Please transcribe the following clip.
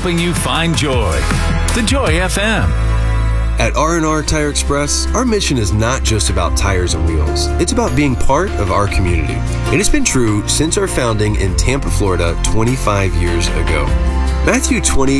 helping you find joy. The Joy FM. At R&R Tire Express, our mission is not just about tires and wheels. It's about being part of our community. And it's been true since our founding in Tampa, Florida 25 years ago. Matthew 20,